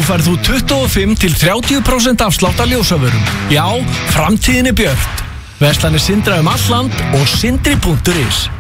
færð þú 25-30% afslátt af ljósavörum. Já, framtíðin er björt. Verslanir Sindra allt land og sindri.is.